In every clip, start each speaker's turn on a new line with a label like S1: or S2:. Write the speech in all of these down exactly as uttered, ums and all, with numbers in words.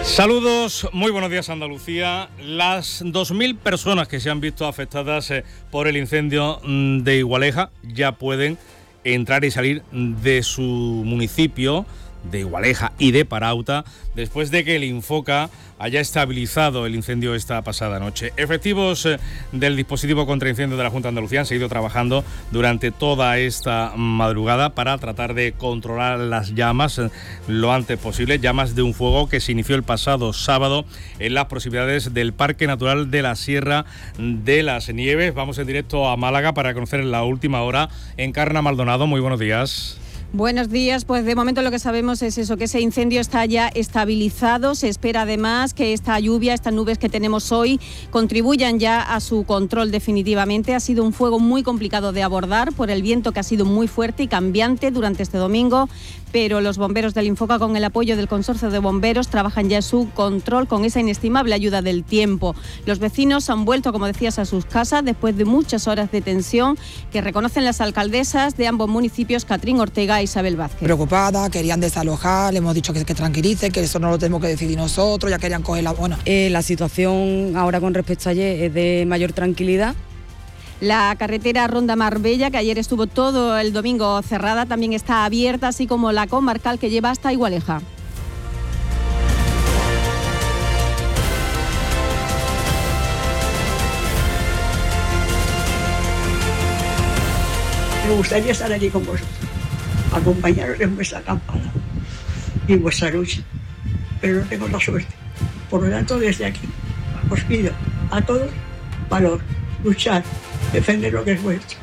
S1: Saludos, muy buenos días Andalucía. Las dos mil personas que se han visto afectadas eh, por el incendio de Igualeja ya pueden entrar y salir de su municipio, de Igualeja y de Parauta, después de que el Infoca haya estabilizado el incendio esta pasada noche. Efectivos eh, del dispositivo contra incendio de la Junta de Andalucía han seguido trabajando durante toda esta madrugada para tratar de controlar las llamas eh, lo antes posible, llamas de un fuego que se inició el pasado sábado en las proximidades del Parque Natural de la Sierra de las Nieves. Vamos en directo a Málaga para conocer la última hora. Encarna Maldonado, muy buenos días.
S2: Buenos días, pues de momento lo que sabemos es eso, que ese incendio está ya estabilizado. Se espera además que esta lluvia, estas nubes que tenemos hoy, contribuyan ya a su control definitivamente. Ha sido un fuego muy complicado de abordar por el viento que ha sido muy fuerte y cambiante durante este domingo, pero los bomberos del Infoca, con el apoyo del Consorcio de Bomberos, trabajan ya en su control con esa inestimable ayuda del tiempo. Los vecinos han vuelto, como decías, a sus casas después de muchas horas de tensión que reconocen las alcaldesas de ambos municipios, Catrín Ortega e Isabel Vázquez.
S3: Preocupada, querían desalojar, le hemos dicho que, que tranquilice, que eso no lo tenemos que decidir nosotros, ya querían coger la... Bueno.
S4: Eh, la situación ahora con respecto a ayer es de mayor tranquilidad.
S2: La carretera Ronda Marbella, que ayer estuvo todo el domingo cerrada, también está abierta, así como la comarcal que lleva hasta Igualeja.
S5: Me gustaría estar allí con vosotros, acompañaros en vuestra campaña y en vuestra lucha, pero no tengo la suerte. Por lo tanto, desde aquí os pido a todos valor, luchar, defender lo que es vuestro.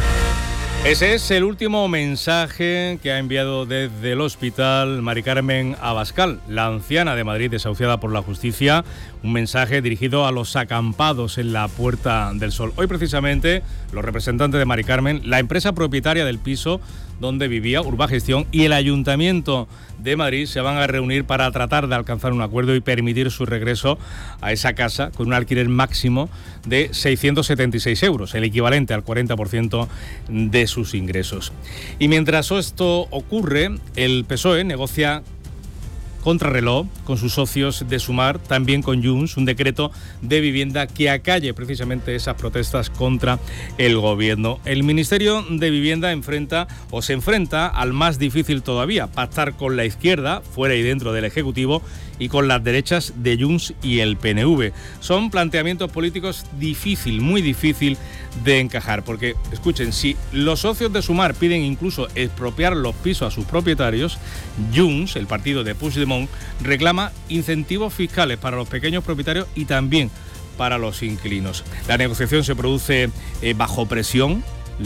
S1: Ese es el último mensaje que ha enviado desde el hospital Mari Carmen Abascal, la anciana de Madrid desahuciada por la justicia, un mensaje dirigido a los acampados en la Puerta del Sol. Hoy precisamente los representantes de Mari Carmen, la empresa propietaria del piso donde vivía, Urbagestión, y el Ayuntamiento de Madrid se van a reunir para tratar de alcanzar un acuerdo y permitir su regreso a esa casa con un alquiler máximo de seiscientos setenta y seis euros, el equivalente al cuarenta por ciento de sus ingresos. Y mientras esto ocurre, el P S O E negocia contrarreloj con sus socios de Sumar, también con Junts, un decreto de vivienda que acalle precisamente esas protestas contra el gobierno. El Ministerio de Vivienda enfrenta o se enfrenta al más difícil todavía, pactar con la izquierda, fuera y dentro del Ejecutivo, y con las derechas de Junts y el P N V. Son planteamientos políticos difícil, muy difícil de encajar, porque, escuchen, si los socios de Sumar piden incluso expropiar los pisos a sus propietarios, Junts, el partido de Puigdemont, reclama incentivos fiscales para los pequeños propietarios y también para los inquilinos. La negociación se produce eh, bajo presión.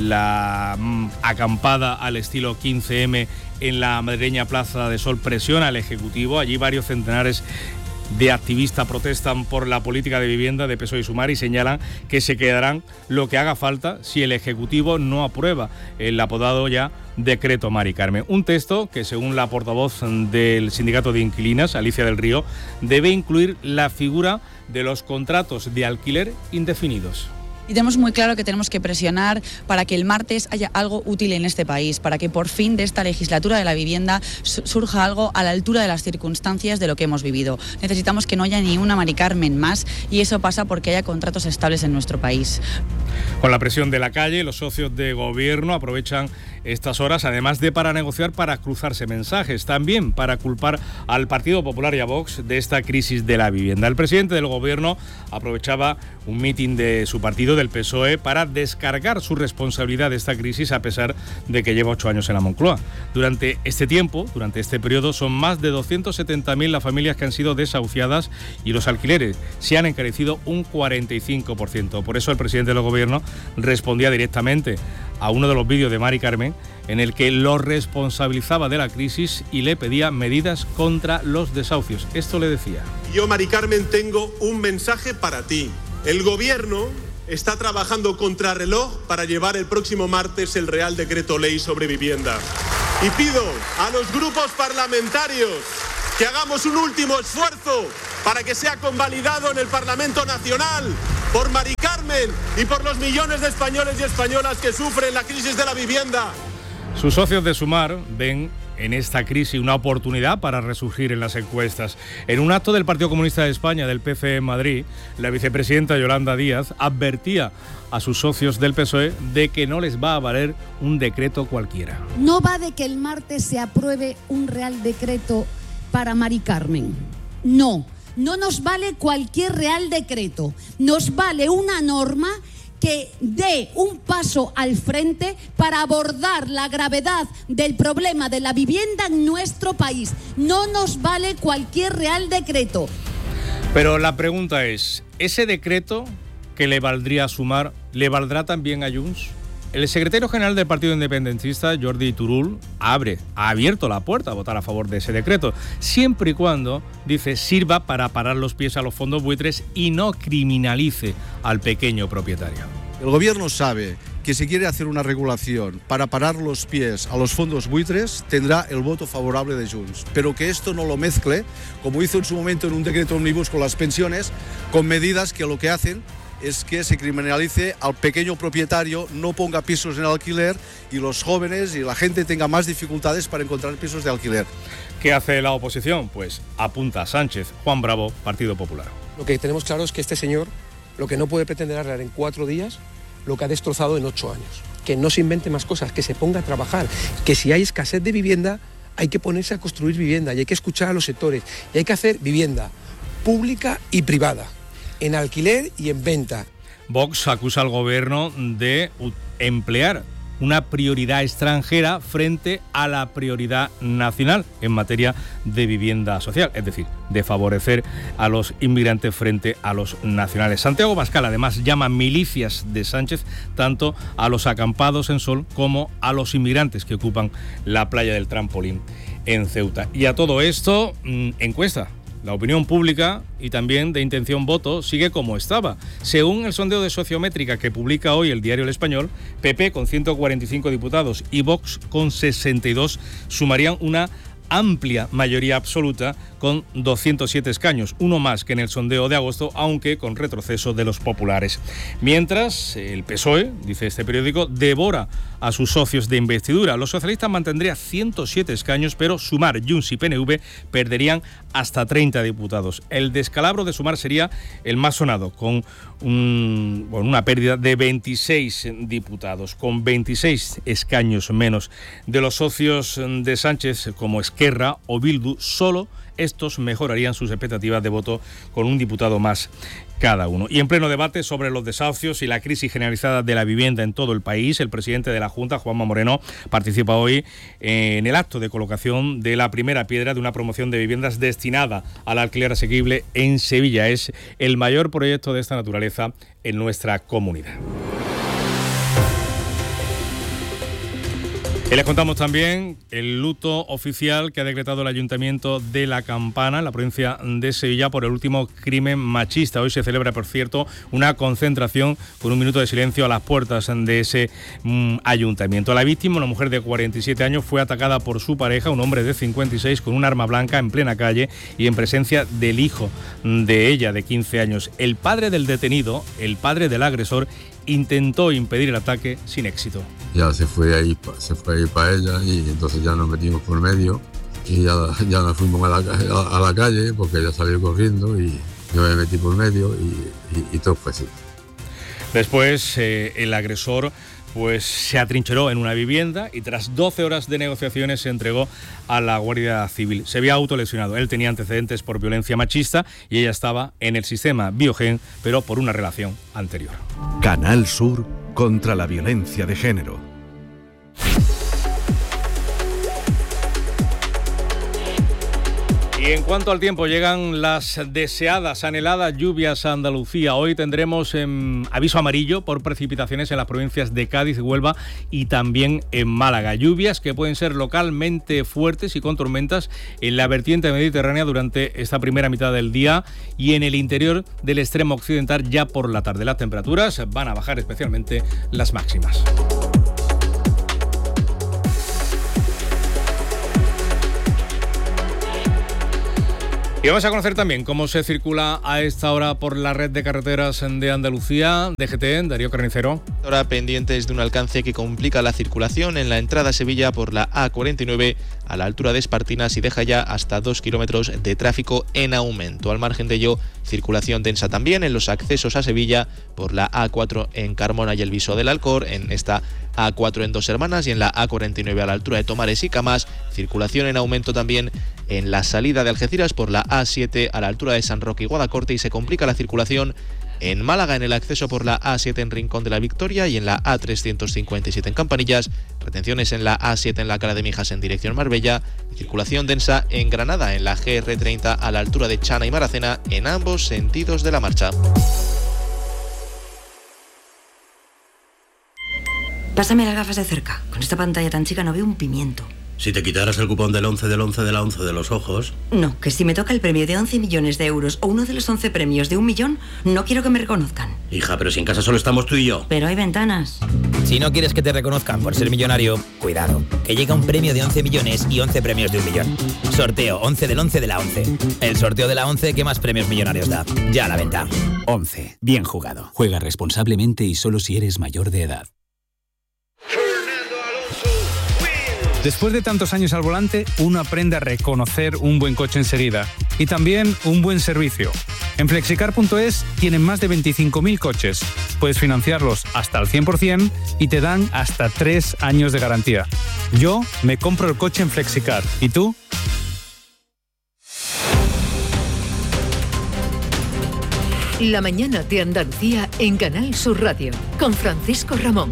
S1: La mm, acampada al estilo quince eme en la madrileña Plaza de Sol presiona al Ejecutivo. Allí varios centenares de activistas protestan por la política de vivienda de P S O E y Sumar y señalan que se quedarán lo que haga falta si el Ejecutivo no aprueba el apodado ya Decreto Mari Carmen. Un texto que, según la portavoz del Sindicato de Inquilinas, Alicia del Río, debe incluir la figura de los contratos de alquiler indefinidos.
S6: Y tenemos muy claro que tenemos que presionar para que el martes haya algo útil en este país, para que por fin de esta legislatura de la vivienda surja algo a la altura de las circunstancias de lo que hemos vivido. Necesitamos que no haya ni una Mari Carmen más y eso pasa porque haya contratos estables en nuestro país.
S1: Con la presión de la calle, los socios de gobierno aprovechan estas horas, además de para negociar, para cruzarse mensajes, también para culpar al Partido Popular y a Vox de esta crisis de la vivienda. El presidente del gobierno aprovechaba un mitin de su partido, del P S O E, para descargar su responsabilidad de esta crisis, a pesar de que lleva ocho años en la Moncloa. Durante este tiempo, durante este periodo, son más de doscientos setenta mil las familias que han sido desahuciadas y los alquileres se han encarecido un cuarenta y cinco por ciento. Por eso el presidente del gobierno respondía directamente a uno de los vídeos de Mari Carmen en el que lo responsabilizaba de la crisis y le pedía medidas contra los desahucios. Esto le decía:
S7: yo, Mari Carmen, tengo un mensaje para ti. El gobierno está trabajando contrarreloj para llevar el próximo martes el Real Decreto Ley sobre vivienda. Y pido a los grupos parlamentarios que hagamos un último esfuerzo para que sea convalidado en el Parlamento Nacional por Mari Carmen y por los millones de españoles y españolas que sufren la crisis de la vivienda.
S1: Sus socios de Sumar ven en esta crisis una oportunidad para resurgir en las encuestas. En un acto del Partido Comunista de España, del P C E en Madrid, la vicepresidenta Yolanda Díaz advertía a sus socios del P S O E de que no les va a valer un decreto cualquiera.
S8: No va de que el martes se apruebe un real decreto para Mari Carmen. No, no nos vale cualquier real decreto. Nos vale una norma que dé un paso al frente para abordar la gravedad del problema de la vivienda en nuestro país. No nos vale cualquier real decreto.
S1: Pero la pregunta es, ¿ese decreto que le valdría a Sumar, le valdrá también a Junts? El secretario general del Partido Independentista, Jordi Turull, abre, ha abierto la puerta a votar a favor de ese decreto, siempre y cuando, dice, sirva para parar los pies a los fondos buitres y no criminalice al pequeño propietario.
S9: El gobierno sabe que si quiere hacer una regulación para parar los pies a los fondos buitres, tendrá el voto favorable de Junts, pero que esto no lo mezcle, como hizo en su momento en un decreto ómnibus con las pensiones, con medidas que lo que hacen es que se criminalice al pequeño propietario, no ponga pisos en alquiler y los jóvenes y la gente tenga más dificultades para encontrar pisos de alquiler.
S1: ¿Qué hace la oposición? Pues apunta a Sánchez. Juan Bravo, Partido Popular.
S10: Lo que tenemos claro es que este señor lo que no puede pretender arreglar en cuatro días lo que ha destrozado en ocho años. Que no se invente más cosas, que se ponga a trabajar, que si hay escasez de vivienda hay que ponerse a construir vivienda y hay que escuchar a los sectores y hay que hacer vivienda pública y privada, en alquiler y en venta.
S1: Vox acusa al gobierno de emplear una prioridad extranjera frente a la prioridad nacional en materia de vivienda social, es decir, de favorecer a los inmigrantes frente a los nacionales. Santiago Abascal además llama milicias de Sánchez tanto a los acampados en Sol como a los inmigrantes que ocupan la playa del Trampolín en Ceuta. Y a todo esto, mmm, encuesta. La opinión pública y también de intención voto sigue como estaba. Según el sondeo de Sociométrica que publica hoy el diario El Español, P P con ciento cuarenta y cinco diputados y Vox con sesenta y dos sumarían una amplia mayoría absoluta con doscientos siete escaños, uno más que en el sondeo de agosto, aunque con retroceso de los populares. Mientras, el P S O E, dice este periódico, devora a sus socios de investidura. Los socialistas mantendrían ciento siete escaños, pero Sumar, Junts y P N V perderían hasta treinta diputados. El descalabro de Sumar sería el más sonado, con un, bueno, una pérdida de veintiséis diputados, con veintiséis escaños menos. De los socios de Sánchez, como Esquerra o Bildu, solo estos mejorarían sus expectativas de voto con un diputado más cada uno. Y en pleno debate sobre los desahucios y la crisis generalizada de la vivienda en todo el país, el presidente de la Junta, Juanma Moreno, participa hoy en el acto de colocación de la primera piedra de una promoción de viviendas destinada al alquiler asequible en Sevilla. Es el mayor proyecto de esta naturaleza en nuestra comunidad. Y les contamos también el luto oficial que ha decretado el Ayuntamiento de La Campana, en la provincia de Sevilla, por el último crimen machista. Hoy se celebra, por cierto, una concentración con un minuto de silencio a las puertas de ese mm, ayuntamiento. La víctima, una mujer de cuarenta y siete años, fue atacada por su pareja, un hombre de cincuenta y seis, con un arma blanca en plena calle y en presencia del hijo de ella, de quince años. El padre del detenido, el padre del agresor, intentó impedir el ataque sin éxito.
S11: Ya se fue ahí, se fue ahí para ella y entonces ya nos metimos por medio y ya, ya nos fuimos a la, a, a la calle porque ella salió corriendo y yo me metí por medio y, y, y todo fue así.
S1: Después eh, el agresor pues se atrincheró en una vivienda y tras doce horas de negociaciones se entregó a la Guardia Civil. Se había autolesionado. Él tenía antecedentes por violencia machista y ella estaba en el sistema Biogen, pero por una relación anterior.
S12: Canal Sur contra la violencia de género.
S1: Y en cuanto al tiempo, llegan las deseadas, anheladas lluvias a Andalucía. Hoy tendremos eh, aviso amarillo por precipitaciones en las provincias de Cádiz, Huelva y también en Málaga. Lluvias que pueden ser localmente fuertes y con tormentas en la vertiente mediterránea durante esta primera mitad del día y en el interior del extremo occidental ya por la tarde. Las temperaturas van a bajar, especialmente las máximas. Y vamos a conocer también cómo se circula a esta hora por la red de carreteras de Andalucía. D G T, Darío Carnicero.
S13: Ahora pendientes de un alcance que complica la circulación en la entrada a Sevilla por la A cuarenta y nueve a la altura de Espartinas y deja ya hasta dos kilómetros de tráfico en aumento. Al margen de ello, circulación densa también en los accesos a Sevilla por la A cuatro en Carmona y el Viso del Alcor, en esta A cuatro en Dos Hermanas y en la A cuarenta y nueve a la altura de Tomares y Camas. Circulación en aumento también en la salida de Algeciras por la A siete a la altura de San Roque y Guadacorte, y se complica la circulación en Málaga en el acceso por la A siete en Rincón de la Victoria y en la A trescientos cincuenta y siete en Campanillas. Retenciones en la A siete en la Cala de Mijas en dirección Marbella. Circulación densa en Granada en la G R treinta a la altura de Chana y Maracena en ambos sentidos de la marcha.
S14: Pásame las gafas de cerca. Con esta pantalla tan chica no veo un pimiento.
S15: Si te quitaras el cupón del once del once de la once de los ojos...
S14: No, que si me toca el premio de once millones de euros o uno de los once premios de un millón, no quiero que me reconozcan.
S15: Hija, pero si en casa solo estamos tú y yo.
S14: Pero hay ventanas.
S16: Si no quieres que te reconozcan por ser millonario, cuidado, que llega un premio de once millones y once premios de un millón. Sorteo once del once de la once. El sorteo de la once que más premios millonarios da. Ya a la venta.
S17: once. Bien jugado. Juega responsablemente y solo si eres mayor de edad.
S18: Después de tantos años al volante, uno aprende a reconocer un buen coche enseguida y también un buen servicio. En flexicar punto es tienen más de veinticinco mil coches. Puedes financiarlos hasta el cien por ciento y te dan hasta tres años de garantía. Yo me compro el coche en Flexicar. ¿Y tú?
S19: La mañana de Andalucía en Canal Sur Radio con Francisco Ramón.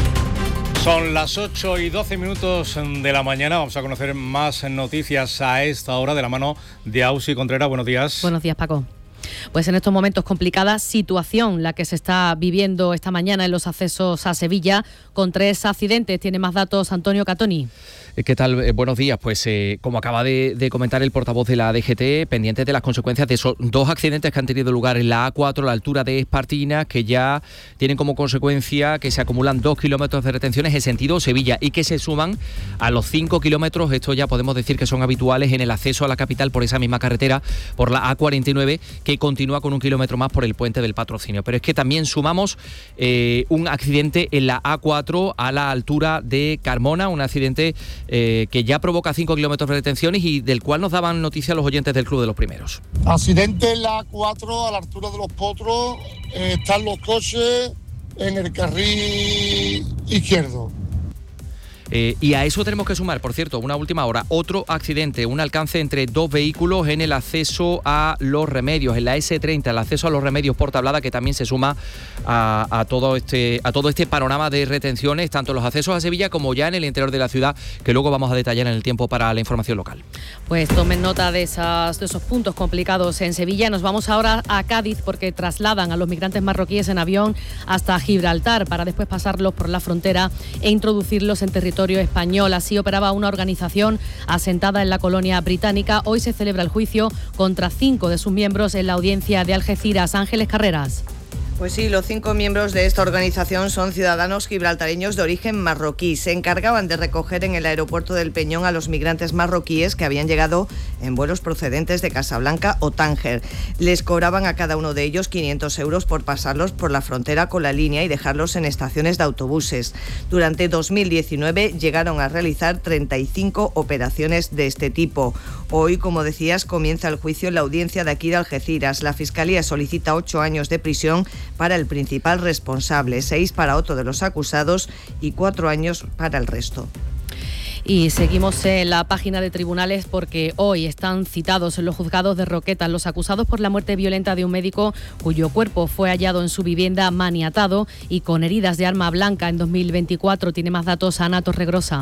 S1: Son las ocho y doce minutos de la mañana. Vamos a conocer más noticias a esta hora de la mano de Ausi Contreras. Buenos días.
S20: Buenos días, Paco. Pues en estos momentos complicada situación la que se está viviendo esta mañana en los accesos a Sevilla con tres accidentes. Tiene más datos Antonio Catoni.
S21: ¿Qué tal? Eh, buenos días. Pues eh, como acaba de, de comentar el portavoz de la D G T, pendientes de las consecuencias de esos dos accidentes que han tenido lugar en la A cuatro a la altura de Espartinas, que ya tienen como consecuencia que se acumulan dos kilómetros de retenciones en sentido Sevilla y que se suman a los cinco kilómetros, esto ya podemos decir que son habituales en el acceso a la capital por esa misma carretera, por la A cuarenta y nueve, que continúa con un kilómetro más por el puente del Patrocinio. Pero es que también sumamos eh, un accidente en la A cuatro a la altura de Carmona, un accidente Eh, que ya provoca cinco kilómetros de retenciones y del cual nos daban noticia los oyentes del Club de los Primeros.
S22: Accidente en la A cuatro a la altura de Los Potros, eh, están los coches en el carril izquierdo.
S21: Eh, y a eso tenemos que sumar, por cierto, una última hora, otro accidente, un alcance entre dos vehículos en el acceso a Los Remedios, en la ese treinta, el acceso a Los Remedios por Tablada, que también se suma a, a, todo este, a todo este panorama de retenciones, tanto en los accesos a Sevilla como ya en el interior de la ciudad, que luego vamos a detallar en el tiempo para la información local.
S20: Pues tomen nota de, esas, de esos puntos complicados en Sevilla. Nos vamos ahora a Cádiz porque trasladan a los migrantes marroquíes en avión hasta Gibraltar para después pasarlos por la frontera e introducirlos en territorio español. Así operaba una organización asentada en la colonia británica. Hoy se celebra el juicio contra cinco de sus miembros en la audiencia de Algeciras. Ángeles Carreras.
S23: Pues sí, los cinco miembros de esta organización son ciudadanos gibraltareños de origen marroquí. Se encargaban de recoger en el aeropuerto del Peñón a los migrantes marroquíes que habían llegado en vuelos procedentes de Casablanca o Tánger. Les cobraban a cada uno de ellos quinientos euros por pasarlos por la frontera con la línea y dejarlos en estaciones de autobuses. Durante dos mil diecinueve llegaron a realizar treinta y cinco operaciones de este tipo. Hoy, como decías, comienza el juicio en la audiencia de aquí de Algeciras. La Fiscalía solicita ocho años de prisión para el principal responsable, seis para otro de los acusados y cuatro años para el resto.
S20: Y seguimos en la página de tribunales porque hoy están citados en los juzgados de Roquetas los acusados por la muerte violenta de un médico cuyo cuerpo fue hallado en su vivienda maniatado y con heridas de arma blanca en dos mil veinticuatro. Tiene más datos Ana Torregrosa.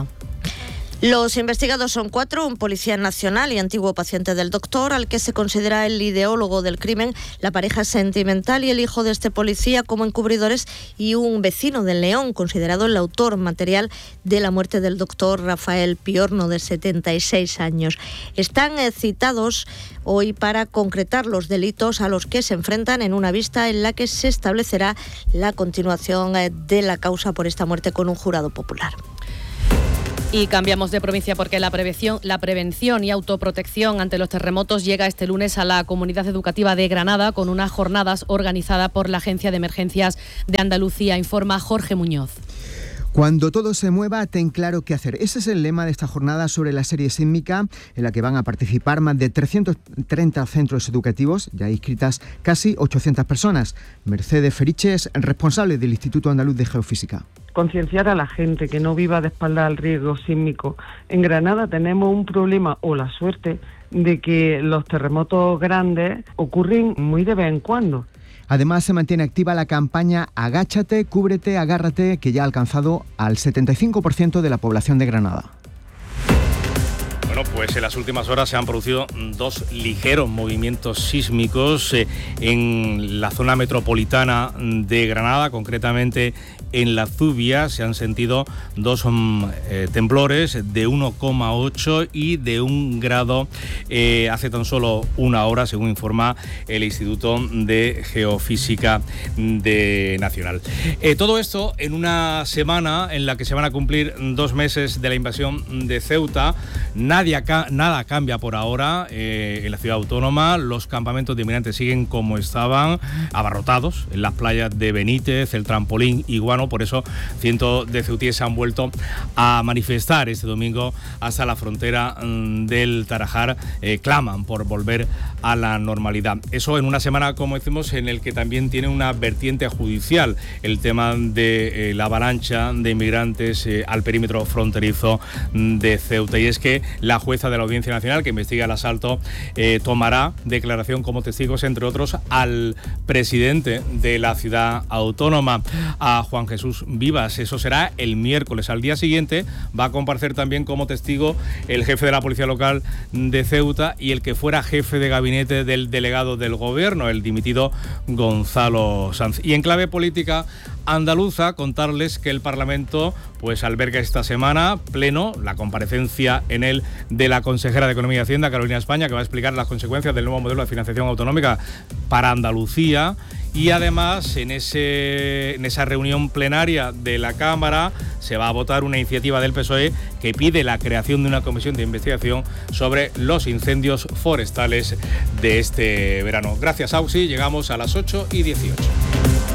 S24: Los investigados son cuatro, un policía nacional y antiguo paciente del doctor, al que se considera el ideólogo del crimen, la pareja sentimental y el hijo de este policía como encubridores, y un vecino de León, considerado el autor material de la muerte del doctor Rafael Piorno, de setenta y seis años. Están eh, citados hoy para concretar los delitos a los que se enfrentan en una vista en la que se establecerá la continuación eh, de la causa por esta muerte con un jurado popular.
S20: Y cambiamos de provincia porque la prevención, la prevención y autoprotección ante los terremotos llega este lunes a la Comunidad Educativa de Granada con unas jornadas organizadas por la Agencia de Emergencias de Andalucía, informa Jorge Muñoz.
S2: Cuando todo se mueva, ten claro qué hacer. Ese es el lema de esta jornada sobre la serie sísmica, en la que van a participar más de trescientos treinta centros educativos, ya inscritas casi ochocientas personas. Mercedes Feriches, responsable del Instituto Andaluz de Geofísica.
S3: Concienciar a la gente que no viva de espaldas al riesgo sísmico. En Granada tenemos un problema, o la suerte, de que los terremotos grandes ocurren muy de vez en cuando.
S2: Además, se mantiene activa la campaña Agáchate, Cúbrete, Agárrate, que ya ha alcanzado al setenta y cinco por ciento de la población de Granada.
S1: Bueno, pues en las últimas horas se han producido dos ligeros movimientos sísmicos eh, en la zona metropolitana de Granada, concretamente en La Zubia. Se han sentido dos um, eh, temblores de uno coma ocho y de un grado eh, hace tan solo una hora, según informa el Instituto de Geofísica de Nacional. Eh, todo esto en una semana en la que se van a cumplir dos meses de la invasión de Ceuta. Nadie Nada cambia por ahora eh, en la ciudad autónoma. Los campamentos de inmigrantes siguen como estaban, abarrotados en las playas de Benítez, el Trampolín y Guano. Por eso cientos de ceutíes se han vuelto a manifestar este domingo hasta la frontera mm, del Tarajal. Eh, claman por volver a la normalidad. Eso en una semana, como decimos, en el que también tiene una vertiente judicial el tema de eh, la avalancha de inmigrantes eh, al perímetro fronterizo de Ceuta. Y es que la jueza de la Audiencia Nacional que investiga el asalto eh, tomará declaración como testigos, entre otros, al presidente de la ciudad autónoma, a Juan Jesús Vivas. Eso será el miércoles. Al día siguiente va a comparecer también como testigo el jefe de la Policía Local de Ceuta y el que fuera jefe de gabinete del delegado del gobierno, el dimitido Gonzalo Sanz. Y en clave política andaluza, contarles que el Parlamento pues alberga esta semana pleno la comparecencia en él de la consejera de Economía y Hacienda, Carolina España, que va a explicar las consecuencias del nuevo modelo de financiación autonómica para Andalucía. Y además, en, ese, en esa reunión plenaria de la Cámara se va a votar una iniciativa del P S O E que pide la creación de una comisión de investigación sobre los incendios forestales de este verano. Gracias, Auxi. Llegamos a las ocho y dieciocho.